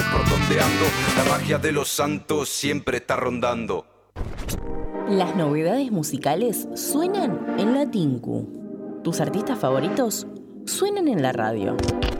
por donde ando. La magia de los santos siempre está rondando. Las novedades musicales suenan en la Tinku. Tus artistas favoritos suenan en la radio.